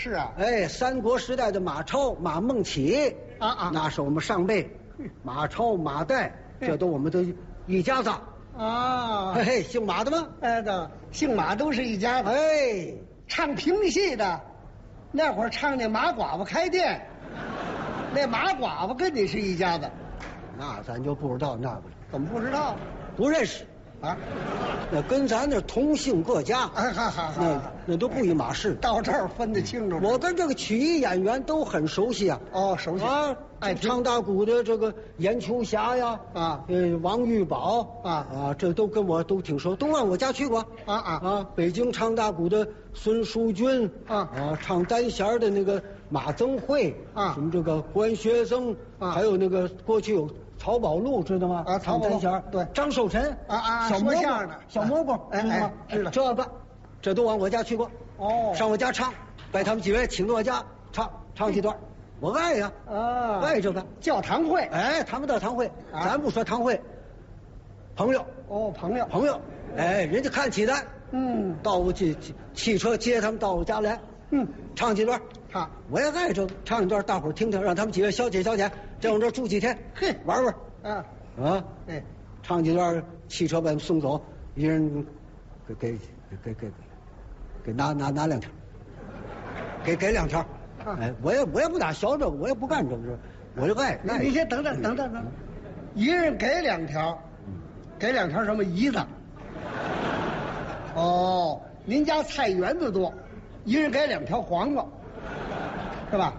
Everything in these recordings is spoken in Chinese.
是啊， 哎，三国时代的马超、马孟起那是我们上辈。马超、马岱，这都我们都一家子。 啊， 嘿嘿，姓马的吗？ 哎的，姓马都是一家子。 哎， 唱评戏的，那会儿唱那马寡妇开店，那马寡妇跟你是一家子。 那咱就不知道那个了。 怎么不知道？ 不认识啊？ 那跟咱那同姓各家， 哎哈哈哈， 那都不一码事。 到这儿分得清楚。 我跟这个曲艺演员都很熟悉啊。 哦，熟悉啊。唱大鼓的这个严秋霞呀，王玉宝这都跟我都挺熟，都往我家去过。北京唱大鼓的孙淑君唱单弦的那个马增慧什么这个关学增还有那个过去有曹宝路知道吗？曹单弦对，张寿臣小蘑菇小蘑菇知道吗？知道这都往我家去过。哦，上我家唱，把他们几位请到我家唱几段。我爱呀，爱这个叫堂会， 哎，他们的堂会，咱不说堂会，朋友，朋友，哎，人家看起咱，到我汽车接他们到我家来，唱几段，我也爱这个，唱一段，大伙儿听听，让他们几位消解消解，在我这住几天，嘿，玩玩，哎，唱几段，汽车把他们送走，一人给拿2条，给2条。哎，我也不打小这个，我也不干这个，我就爱。 你先等，一人给2条，给2条什么胰子？哦，您家菜园子多，一人给2条黄瓜，是吧？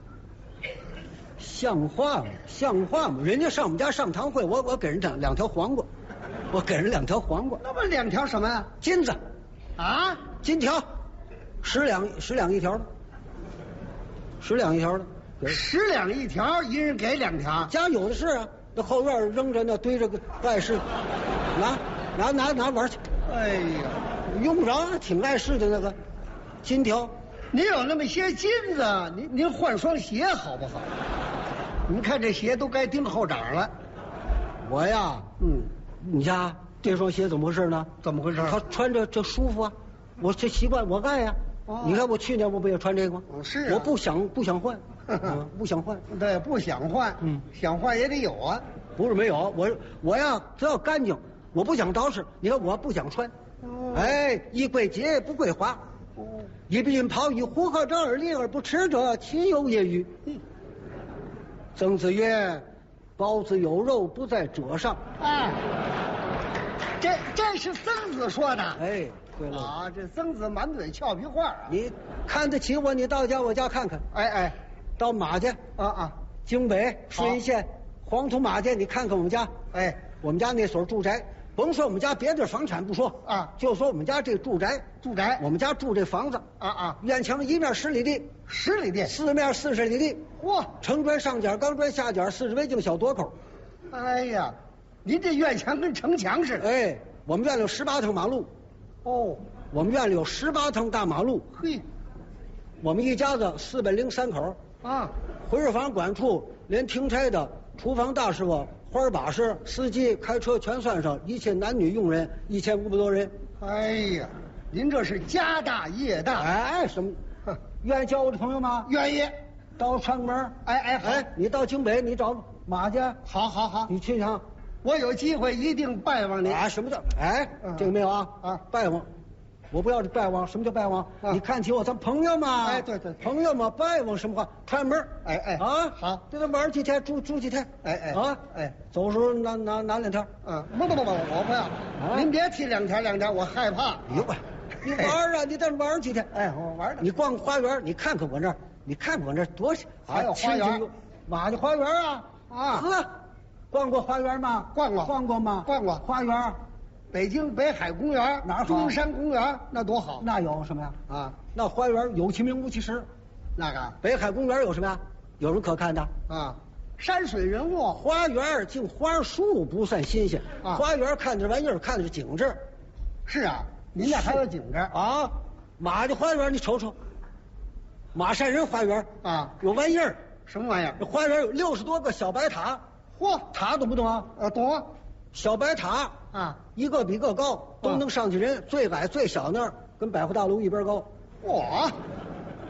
像话吗？人家上我们家上堂会，我给人家2条黄瓜，我给人2条黄瓜。 那么2条什么呀？ 金子，金条，10两一条的。10两一条的 ，10两一条，一人给2条， 家有的是啊。那后院扔着那堆着个碍事，拿玩去。 哎呀， 用不着，挺碍事的那个金条。 您有那么些金子，您换双鞋好不好？您看这鞋都该钉后掌了。 我呀，你家这双鞋怎么回事呢？ 怎么回事？ 他穿着这舒服啊，我这习惯，我爱呀。你看我去年我不也穿这个吗？ 是， 我不想换，不想换。 对，不想换，想换也得有啊。 不是没有，我呀，只要干净，我不想捯饬。你看我不想穿，哎，一归节不归华，一必泡一壶和正而立而不吃者，其有也与？曾子曰：“包子有肉，不在褶上。” 哎，这是曾子说的。 哎。对了这曾子满嘴俏皮话你看得起我，你到我家看看。 哎， 到马家京北顺义县黄土马家，你看看我们家。哎，我们家那所住宅，甭说我们家别的房产不说就说我们家这住宅，我们家住这房子院墙一面10里地，10里地，四面40里地。 嚯， 城砖上角，钢砖下角，40围净小垛口。 哎呀，您这院墙跟城墙似的。 哎，我们院里有18条马路。 哦， 我们院里有18条大马路。 嘿， 我们一家子403口回事房管处连停差的、厨房大师傅、花把式、司机、开车全算上，一切男女佣人1500多人。 哎呀，您这是家大业大。 哎，什么？愿意交我的朋友吗？ 愿意。 到川门。哎，你到京北，你找马家。 好， 你去趟。 我有机会一定拜望您。 什么叫？哎，这个没有拜望。我不要这拜望，什么叫拜望？你看起我咱朋友嘛。 哎，对， 朋友嘛，拜望什么话？串门。 哎，好， 在那玩几天，住几天。 哎， 走时候拿2条。 不，我不要。您别提2条，我害怕。 哟，你玩啊，你在那玩几天？ 哎，我玩的。 你逛花园，你看看我这儿，多还有花园， 马家花园呵。逛过花园吗？ 逛过吗？ 逛过花园， 北京北海公园哪儿好？ 中山公园那多好。 那有什么呀？那花园有其名无其实。 那个北海公园有什么呀？有什么可看的？ 山水人物。 花园净花树不算新鲜花园看这玩意儿，看的是景致。 是啊，您那还有景致马家花园你瞅瞅，马善人花园有玩意儿。 什么玩意儿？ 这花园有60多个小白塔。嚯，塔懂不懂啊？ 懂。 小白塔一个比个高，都能上去人。最矮最小那儿跟百货大楼一边高。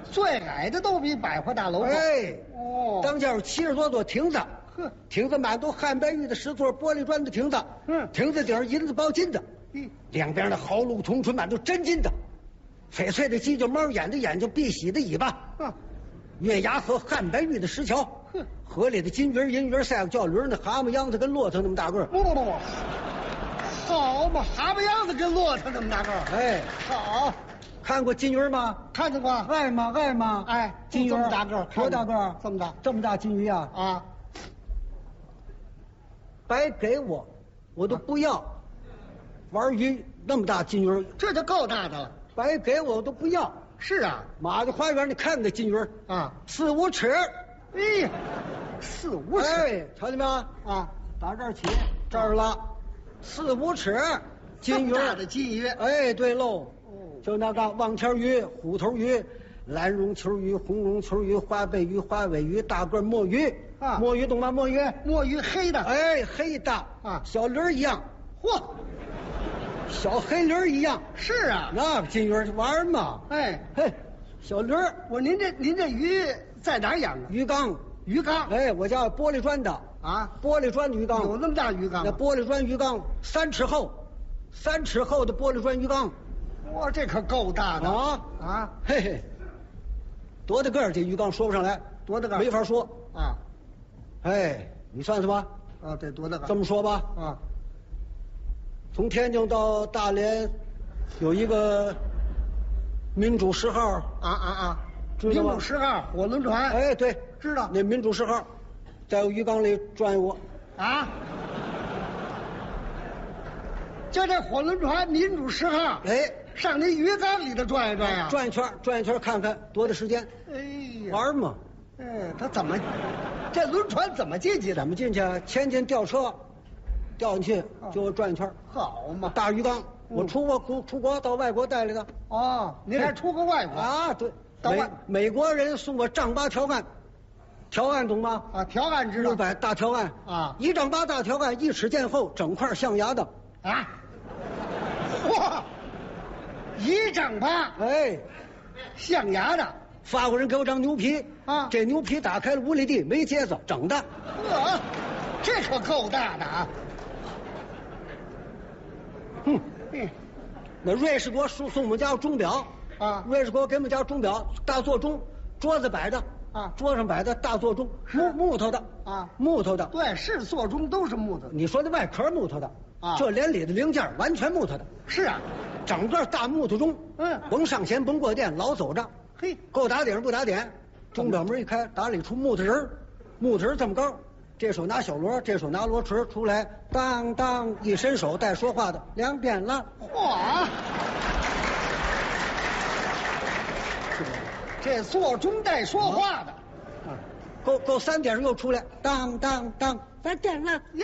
最矮的都比百货大楼高。 哎， 哦， 当间有70多座亭子， 呵， 亭子满都汉白玉的石座玻璃砖的亭子，亭子顶上银子包金的，两边的豪鹿铜唇满都真金的，翡翠的犄角猫眼的眼睛，碧玺的尾巴，月牙河汉白玉的石桥，河里的金鱼银鱼赛个叫驴呢，蛤蟆秧子跟骆驼那么大个儿。 不，好嘛，蛤蟆秧子跟骆驼那么大个儿。 哎， 好， 看过金鱼吗？ 看见过。 爱吗？爱吗？ 哎， 金鱼这么大个儿， 多大个儿？ 这么大， 这么大金鱼啊！ 啊， 白给我都不要。玩鱼那么大金鱼， 这就够大的了。 白给我都不要。 是啊， 马家花园你看那金鱼啊 ，4、5尺， 哎，4、5尺， 哎，瞧见没有？ 啊， 打这儿起，这儿了，4、5尺，金鱼， 大的金鱼。 哎，对喽，就那个望天鱼、虎头鱼、蓝绒球鱼、红绒球鱼、花背鱼、花尾鱼、大个墨鱼啊， 墨鱼懂吗？墨鱼， 墨鱼黑的， 哎，黑的啊， 小驴儿一样， 嚯， 小黑驴儿一样。 是啊， 那金鱼玩嘛？ 哎， 嘿，小驴儿， 我您这鱼在哪儿养啊？ 鱼缸， 鱼缸。 哎，我家有玻璃砖的啊， 玻璃砖的鱼缸， 有那么大鱼缸？ 那玻璃砖鱼缸3尺厚，3尺厚的玻璃砖鱼缸。 哇，这可够大的啊！嘿嘿，多大个儿？这鱼缸说不上来， 多大个儿？ 没法说啊。 哎，你算算吧。 啊，对，多大个儿？ 这么说吧。 啊， 从天津到大连，有一个民主10号。 民主10号火轮船。 哎，对， 知道。 那民主10号，在我鱼缸里转悠过。 啊。就这火轮船民主10号。 哎。 上您鱼缸里头转一转呀， 转一圈，看看多大时间。 哎呀， 玩嘛。 哎，他怎么，这轮船怎么进去的？ 怎么进去？前进吊车，掉进去就转一圈。 好嘛， 大鱼缸，我出国到外国带来的。 哦，您还出过外国啊？对， 到外美国人送我丈八条案，条案懂吗？ 啊，条案知道。 600大条案啊 ，1丈8大条案，1尺见厚，整块象牙的。 啊，嚯，1丈8， 哎， 象牙的。 法国人给我张牛皮啊， 这牛皮打开了5里地，没疖子，整的。 这可够大的啊！ 那瑞士国送我们家钟表啊， 瑞士国给我们家钟表，大座钟，桌子摆的啊， 桌上摆的大座钟，木头的啊， 木头的。 对，是座钟都是木头的。 你说的外壳木头的啊， 这连里的零件完全木头的。 是啊， 整个大木头钟，甭上弦，甭过电，老走着。 嘿， 够打点不打点，钟表门一开，打里出木头人，木头人这么高，这手拿小锣，这手拿锣锤，出来当当一伸手带说话的，2点了。 嚯！这座钟带说话的， 够3点又出来，当当当，3点了耶！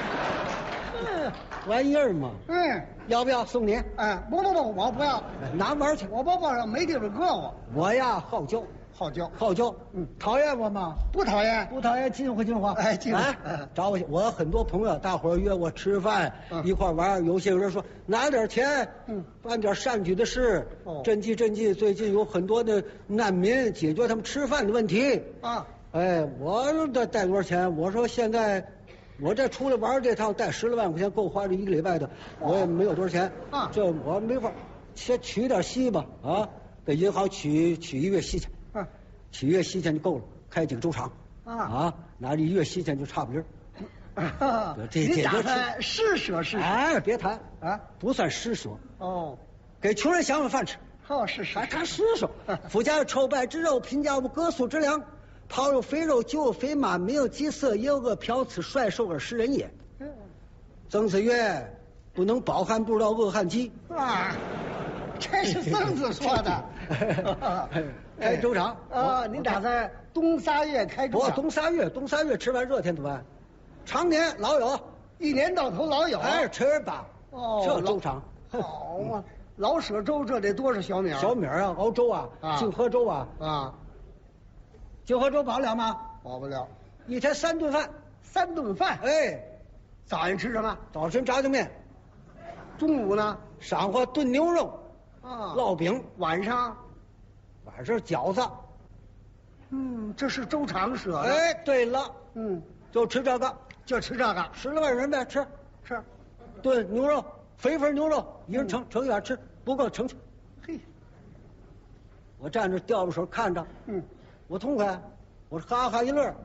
玩意儿嘛。要不要送你？ 不，我不要， 拿玩去。 我包包上没地方搁我。 我呀，好交，好交。讨厌我吗？ 不讨厌， 不讨厌，近乎近乎。 哎，近乎。 找我去。我很多朋友，大伙儿约我吃饭，一块玩。有些人说拿点钱，办点善举的事，赈济。最近有很多的难民，解决他们吃饭的问题。哎，我这带多少钱？我说现在。我这出来玩这趟带10来万块钱，够花这1个礼拜的，我也没有多少钱这我没法，先取点息吧给银行取1月息钱取1月息钱就够了，开几个粥厂拿着1月息钱就差不离你打算施舍是？ 哎，别谈不算施舍给穷人想碗饭吃是他施舍富家有臭败之肉，贫家无割素之粮。袍有肥肉，酒有肥马，没有饥色，也有个嫖此率兽而食人也。曾子曰：“不能饱汉，不知道饿汉饥。” 这是曾子说的。 开粥厂您打算冬3月开粥厂？ 冬3月吃完热天怎么办？常年老有 ，1年到头老有。 吃吧。这粥厂好嘛，老舍粥这得多少小米？ 小米熬粥净喝粥净喝粥饱了吗？ 饱不了。 1天3顿饭 ，3顿饭。早上吃什么？ 早晨炸酱面。 中午呢？ 晌午炖牛肉。烙饼。 晚上这是饺子。 这是周常舍的。 哎，对了，就吃这个， 就吃这个 10来万人呗，吃。炖牛肉，肥牛肉，一人盛一碗吃，不够盛去。 嘿， 我站着吊着手看着，我痛快，我哈哈一乐，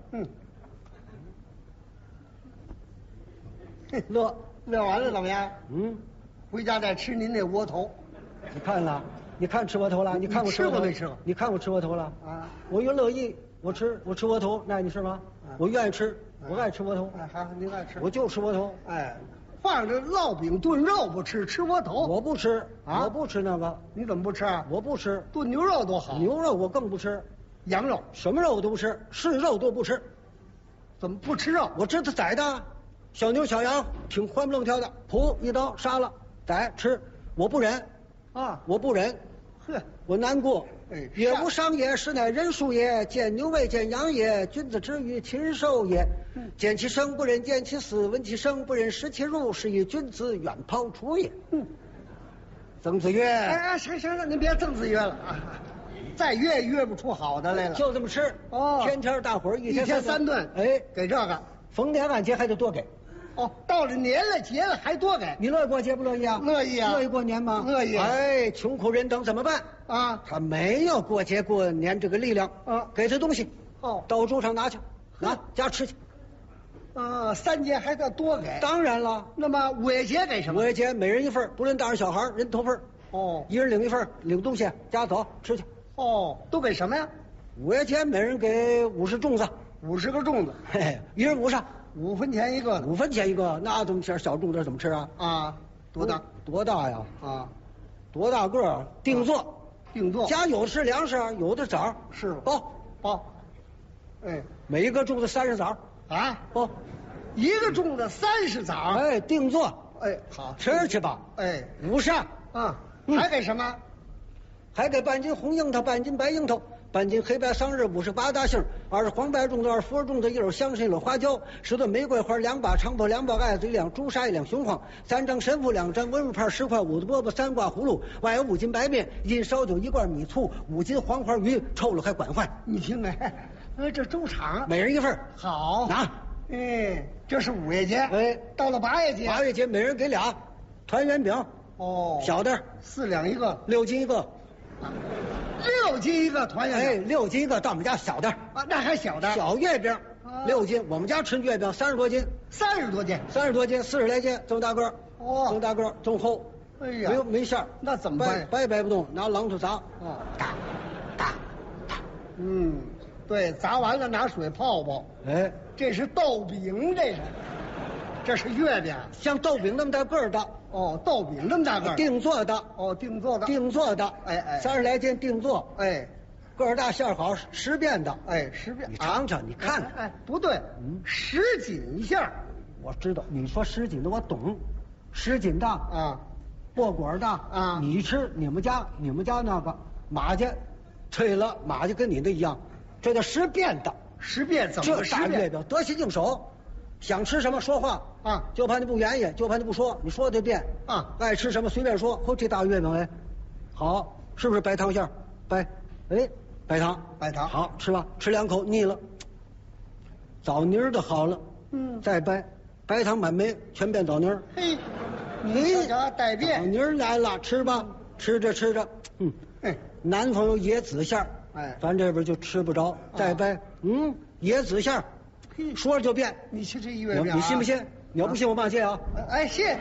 乐完了怎么样？ 回家再吃您那窝头。 你看了？你看吃窝头了？你看我吃过没吃过？ 你看我吃窝头了？啊，我越乐意，我吃窝头，那你是吗？我愿意吃，我爱吃窝头。 哎，好，您爱吃， 我就吃窝头。 哎，放着烙饼炖肉不吃，吃窝头。 我不吃啊，我不吃那个。 你怎么不吃啊？ 我不吃。 炖牛肉多好。 牛肉我更不吃， 羊肉什么肉我都不吃，是肉都不吃。 怎么不吃肉？ 我知道宰的，小牛小羊挺欢不楞跳的，噗一刀杀了宰吃，我不忍。啊，我不忍，我难过。也无伤也，实乃人术也。见牛未见羊也，君子之于禽兽也。见其生不忍见其死，闻其声不忍食其入，是以君子远庖厨也。曾子曰： 哎，行，您别曾子曰了啊，再约不出好的来了。 就这么吃哦，天天大伙儿一天 3顿。 哎， 给这个， 逢年晚节还得多给。 哦，到了年了节了还多给。 你乐意过节不乐意啊？ 乐意啊。 乐意过年吗？ 乐意。 哎，穷苦人等怎么办啊？他没有过节过年这个力量啊，给他东西。到桌上拿去，拿家吃去。 3节还得多给。 当然了。 那么5月节给什么？5 月节每人1份，不论大人小孩，人头份。一人领1份，领东西家走吃去。 都给什么呀 ？5月节每人给50粽子 ，50个粽子， 嘿，一人50。 5分钱一个 ，5分钱一个，那怎么吃？小粽子怎么吃啊？ 啊，多大？ 多大呀？啊，多大个儿？定做，家有的是粮食，有的枣， 是包。哎， 每一个粽子30枣啊？ 包， 一个粽子30枣。 哎，定做。 哎，好， 吃去吧。哎，50。啊， 还给什么？ 还给半斤红樱桃，半斤白樱桃。半斤黑白桑葚，58大杏，20黄白粽子，2腐粽子，1篓香参，1篓花椒，10朵玫瑰花，2把长柏，2把艾子，1两朱砂，1两雄黄，3张神父，2张文物牌，10块5的饽饽，3挂葫芦，外有5斤白面，1斤烧酒，1罐米醋，5斤黄花鱼，臭了还管坏。 你听没？这周场每人1份。 好， 拿。 哎，这是5月节。 哎， 到了8月节。 8月节每人给俩团圆饼。小的 4两一个 ，6斤一个。 6斤一个团圆饼。 哎，6斤一个，到我们家小的啊，那还小的。 小月饼，6斤。我们家吃月饼30多斤 ，30多斤 ，40来斤，这么大个儿，这么大个儿，这么厚。 哎呀， 没馅儿， 那怎么办？ 掰不动，拿榔头砸。打。 对，砸完了拿水泡泡。哎，这是豆饼，这是月饼， 像豆饼那么大个儿的。 豆饼那么大个儿， 定做的。 定做的。哎 ，30来斤定做。 哎， 个儿大馅儿好，10变的。 哎，10变， 你尝尝，你看看。 哎，不对，10斤馅儿。 我知道，你说10斤的我懂，10斤的啊，薄果的啊。你吃你们家那个马家，吹了马家跟你的一样，这叫10变的。 10变怎么 10变？这大月饼得心应手。想吃什么说话啊，就怕你不愿意，就怕你不说，你说就变啊。爱吃什么随便说。这大月饼哎，好，是不是白糖馅儿？白糖好吃吧？吃2口腻了，枣泥儿的好了，再白糖满没，全变枣泥儿。 嘿，你这带变。 枣泥儿来了，吃吧，吃着，南方有椰子馅儿，咱这边就吃不着。再掰，椰子馅儿。说着就变， 你吃这一月饼， 你信不信？你要不信，我帮你借啊！ 哎，信，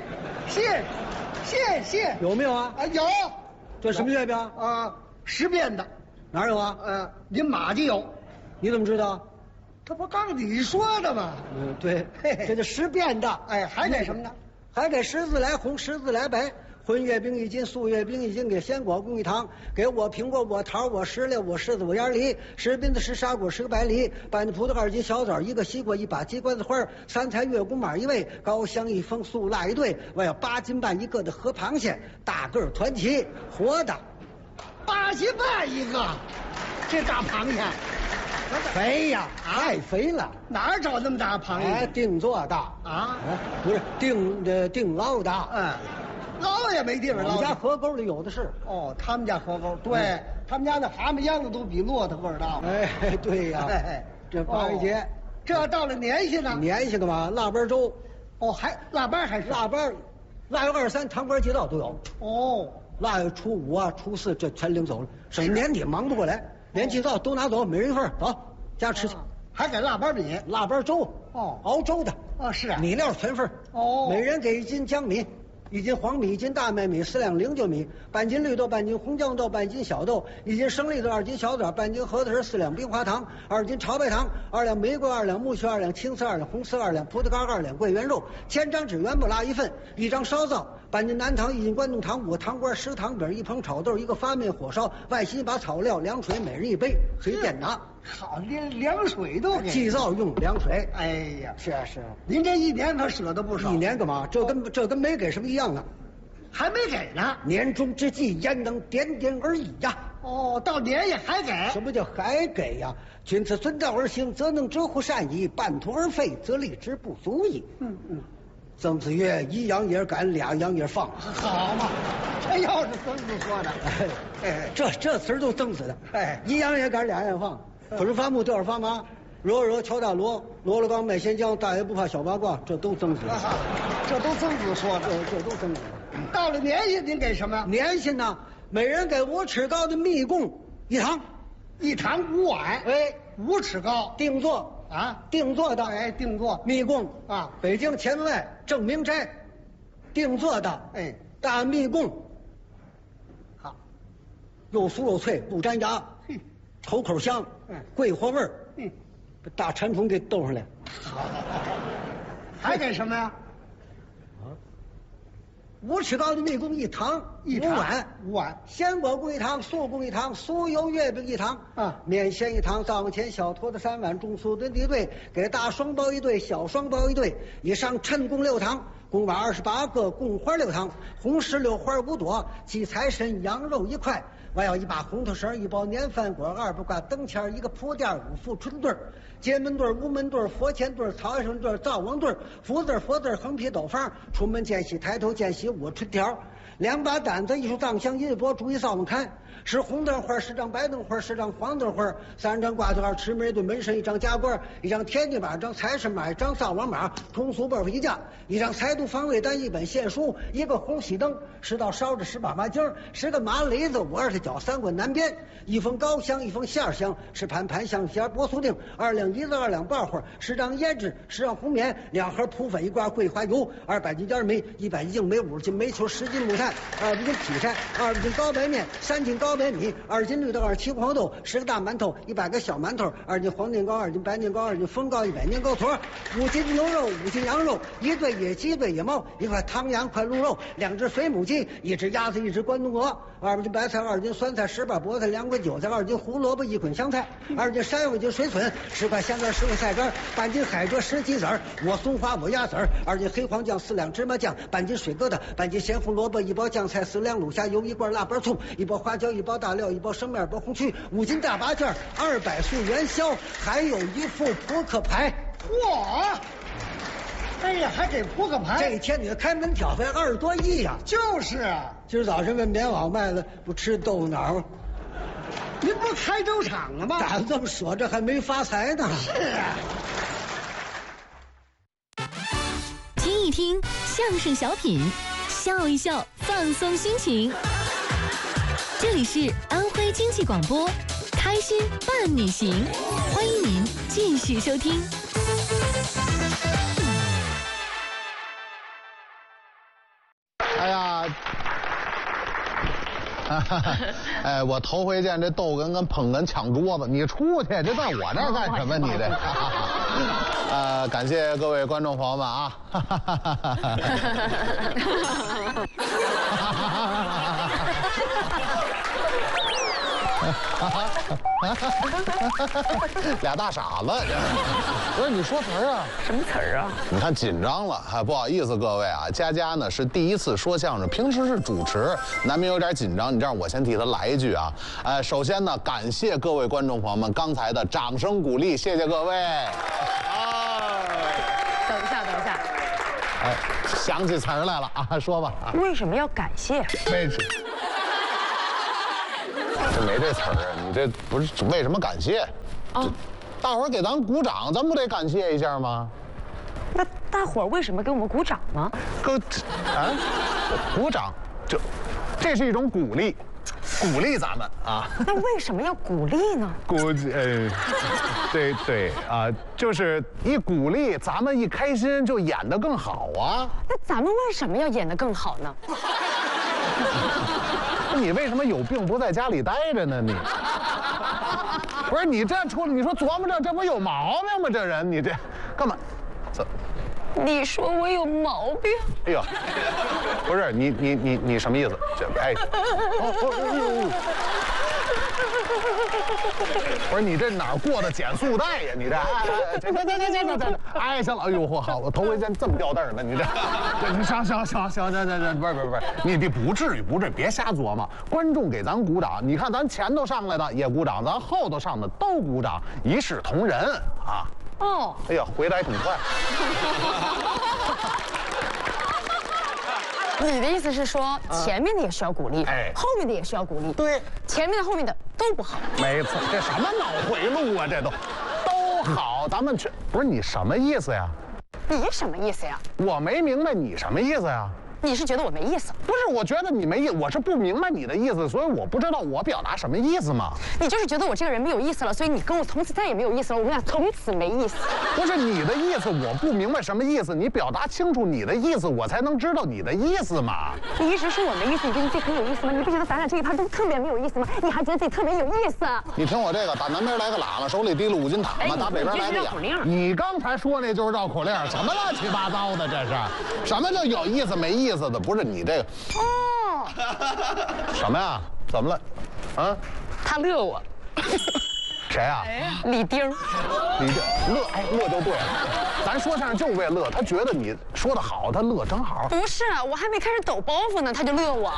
有没有啊？ 啊，有。 这什么月饼啊？10变的， 哪有啊？ 您马家有， 你怎么知道？ 他不刚你说的吗？ 对，这就10变的。 哎，还给什么呢？ 还给10字来红，10字来白。荤月饼1斤，素月饼1斤，给鲜果供1糖，给我苹果，我桃，我石榴，我柿子，我眼梨，10饼子10沙果10个白梨，半斤葡萄2斤小枣，1个西瓜，1把鸡冠子花，3菜月宫马1位，高香1封，素腊1对，我要8斤半1个的河螃蟹，大个儿团旗，活的 ，8斤半1个，这大螃蟹肥呀，太肥了， 哪儿找那么大螃蟹？ 定做的啊？不是定捞的， 捞也没地方捞。 我们家河沟里有的是。 他们家河沟，对， 他们家那蛤蟆样子都比骆驼个儿大。 哎，对呀，这八月节， 这到了年下呢。 年下干嘛？腊八粥。 哦，还腊八还是腊八，腊月23堂倌街道都有。 哦， 腊月初5啊、初4这全领走了，省年底忙不过来，连祭灶都拿走，每人一份，走家吃去。 还给腊八米、 腊八粥。哦，熬粥的。 哦，是啊， 米料全份。哦，每人给1斤江米。1斤黄米，1斤大麦米，4两零酒米，半斤绿豆，半斤红豇豆，半斤小豆，1斤生栗豆，2斤小枣，半斤核桃仁，4两冰花糖，2斤炒白糖，2两玫瑰，2两木须，2两青丝，2两红丝，2两葡萄干，2两桂圆肉，1000张纸圆不拉1份，1张烧枣，半斤南糖，1斤关东糖，5个糖瓜，10糖饼，1捧炒豆，1个发面火烧，外心1把草料，凉水每人1杯，随便拿。 好，连凉水都给。 祭灶用凉水。 哎呀， 是啊是啊， 您这1年可舍得不少。 1年干嘛？这跟没给什么一样呢。 还没给呢， 年终之际焉能点点而已呀？ 哦，到年也还给？ 什么叫还给呀？君子遵道而行，则能折乎善矣；半途而废，则立之不足矣。曾子曰：“1羊也干，2羊也放。” 好嘛，这又是曾子说的。 这词儿都曾子的。1羊也干，2羊也放。不是伐木，吊儿伐麻，惹敲大锣，锣了刚卖咸浆，大爷不怕小八卦，这都曾子。 这都曾子说的， 这都曾子。 到了年下，您给什么？ 年下呢，每人给5尺高的蜜供1堂 ，1堂5碗。哎，5尺高， 定做啊，定做的。 哎，定做蜜供啊，北京前门外正明斋定做的。哎，大蜜供，好，又酥又脆，不粘牙，稠口香，桂花味儿。把大馋虫给逗上来。 好，还给什么呀 ？5尺高的蜜供1堂，5碗，鲜果供1堂，素供1堂，酥油月饼1堂，面线1堂，灶王前小坨子3碗，中素炖1对，给大双包1对，小双包1对，以上称供6堂，贡丸28个，贡花6堂，红石榴花5朵，鸡财神羊肉1块。还要1把红头绳，1包年饭果，2不挂灯签，1个铺垫，5副春对，街门对，屋门对，佛前对，曹先生对，灶王对，福字横批斗方，出门见喜，抬头见喜，5春条，2把担子，1束藏香，1钵，注意灶王看。是红灯花，10张白灯花，10张黄灯花，3张挂头，2吃门1对门神，1张夹棍，1张天地马，1张财神马，1张灶王马，通俗本1架，1张财度方位单，1本线书，1个红喜灯，10道烧着10把麻筋，10个麻雷子，52脚，3棍南边，1封高香，1封馅香，10盘香馅波酥锭，2两梨子，2两爆花，10张胭脂，10张红棉，2盒扑粉，1挂桂花油，200斤尖梅，100斤硬梅，50斤煤球，10斤木炭，20斤劈柴，20斤高白面，3斤高白米，2斤绿豆，2斤黄豆，10个大馒头，100个小馒头，2斤黄年糕，2斤白年糕，2斤风糕，100年糕坨，5斤牛肉，5斤羊肉，1对野鸡，1对野猫，1块汤羊，1块鹿肉，2只肥母鸡，1只鸭子，1只关东鹅，2斤白菜，2斤酸菜，10把菠菜，2捆韭菜，2斤胡萝卜，1捆香菜，2斤山药，1斤水笋，10块香干，10块菜干，半斤海蜇，10鸡子儿，我松花，我鸭子儿，2斤黑黄酱，4两芝麻酱，半斤水疙瘩，半斤咸红萝卜，1包酱菜，4两卤虾油，1罐腊八葱，1包花椒，1包大料，1包生面，1包红曲，5斤大八件，200束元宵，还有1副扑克牌。 嚯！哎呀，还给扑克牌！ 这天女开门挑费20多亿呀！ 就是啊， 今儿早上问棉袄卖了，不吃豆腐脑吗？ 您不是开粥厂了吗？ 咋这么说？这还没发财呢。 是啊。 听一听相声小品，笑一笑，放松心情。这里是安徽经济广播，开心伴你行，欢迎您继续收听。 哎呀，哎，我头回见这逗哏跟捧哏抢桌子，你出去，这在我这儿干什么？你这，感谢各位观众朋友们啊！俩大傻子，不是你说词儿啊？ 什么词儿啊？ 你看紧张了，不好意思各位啊，佳佳呢是第一次说相声，平时是主持，难免有点紧张。你这样，我先替他来一句啊，首先呢，感谢各位观众朋友们刚才的掌声鼓励，谢谢各位。 等一下，等一下。 哎，想起词儿来了啊，说吧。 为什么要感谢？ 这没这词儿啊！你这不是为什么感谢？哦，大伙儿给咱鼓掌，咱不得感谢一下吗？ 那大伙儿为什么给我们鼓掌呢？ 鼓掌，这是一种鼓励，鼓励咱们啊。 那为什么要鼓励呢？ 对啊，就是一鼓励，咱们一开心就演得更好啊。 那咱们为什么要演得更好呢？ 你为什么有病不在家里待着呢？你不是你这出来，你说琢磨这不有毛病吗？这人你这干嘛？ 你说我有毛病？ 哎呦，不是你什么意思？不是你这哪儿过的减速带呀？你这行了，哎呦好，我头回见这么掉凳的，你这行，这不是，你不至于，别瞎琢磨。观众给咱鼓掌，你看咱前头上来的也鼓掌，咱后头上的都鼓掌，一视同仁啊。哦，哎呀，回来挺快。 你的意思是说，前面的也需要鼓励，后面的也需要鼓励。 对， 前面的、后面的都不好。 没错，这什么脑回路啊？这都好，咱们去。不是你什么意思呀？ 你什么意思呀？ 我没明白你什么意思呀？ 你是觉得我没意思？ 不是，我觉得你没意思，我是不明白你的意思，所以我不知道我表达什么意思嘛。 你就是觉得我这个人没有意思了，所以你跟我从此再也没有意思了，我们俩从此没意思。 不是你的意思，我不明白什么意思，你表达清楚你的意思，我才能知道你的意思嘛。 你一直说我没意思，你觉得自己很有意思吗？你不觉得咱俩这一趴都特别没有意思吗？你还觉得自己特别有意思？ 你听我这个，打南边来个喇嘛，手里提了5斤塔嘛，打北边来个哑。你刚才说那就是绕口令，什么乱七八糟的这是？什么叫有意思没意思的？不是你这。哦，什么呀？怎么了？啊？ 他乐我。 谁啊？ 李丁。 李丁乐，乐就对了。咱说相声就为乐，他觉得你说的好，他乐正好。 不是，我还没开始抖包袱呢，他就乐我。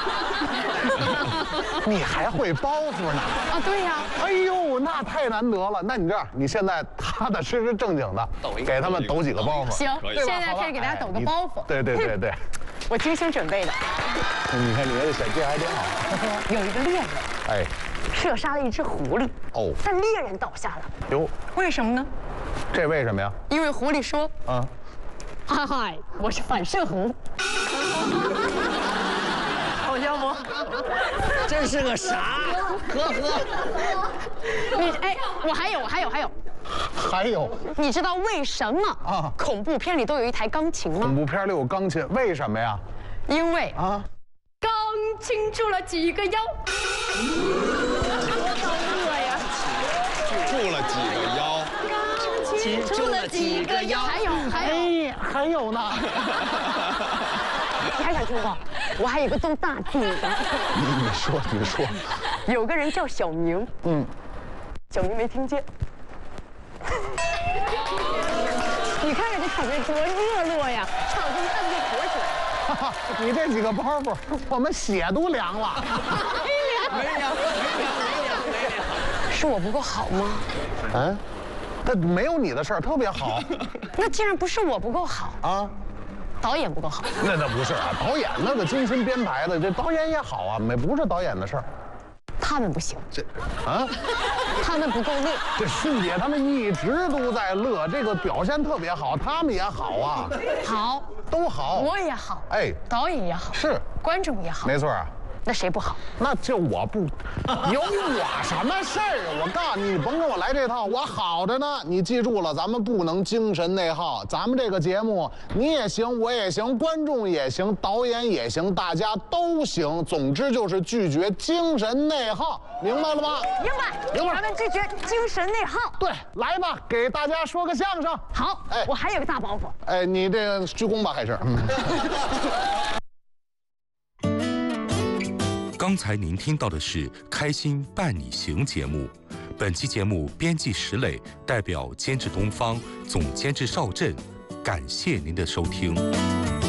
你还会包袱呢？ 啊，对呀。 哎呦，那太难得了。那你这样，你现在踏踏实实正经的，给他们抖几个包袱。 行，现在开始给大家抖个包袱。 对。 我精心准备的。 你看你这小鸡还挺好。 有一个猎人，射杀了一只狐狸。哦，但猎人倒下了。哟，为什么呢？ 这为什么呀？ 因为狐狸说：“嗨，我是反射弧。”好家伙， 这是个啥？呵。 我还有。你知道为什么恐怖片里都有一台钢琴吗？ 恐怖片里有钢琴，为什么呀？ 因为钢琴出了几个妖。 住了几个妖？ 钢琴出了几个妖？ 还有呢。 你还想听吗？我还有个更大劲的。 你说。 有个人叫小明。小明没听见。你看看这场面多热络呀，场子一下子就火起来。 你这几个包袱，我们血都凉了。 没凉。 是我不够好吗？ 那没有你的事儿，特别好。 那既然不是我不够好啊，导演不够好。 那不是啊，导演那个精心编排的，这导演也好啊，不是导演的事儿。 他们不行，他们不够乐。 这迅姐他们一直都在乐，这个表现特别好，他们也好啊， 好， 都好， 我也好，导演也好， 是， 观众也好， 没错啊。 那谁不好？ 那就我不，有我什么事儿啊？我告诉你，你甭跟我来这套，我好着呢。你记住了，咱们不能精神内耗。咱们这个节目，你也行，我也行，观众也行，导演也行，大家都行。总之就是拒绝精神内耗，明白了吗？ 明白。咱们拒绝精神内耗。 对，来吧，给大家说个相声。 好，我还有个大包袱。 你这个鞠躬吧，还是？ 刚才您听到的是《开心伴你行》节目，本期节目编辑石磊，代表监制东方，总监制邵震，感谢您的收听。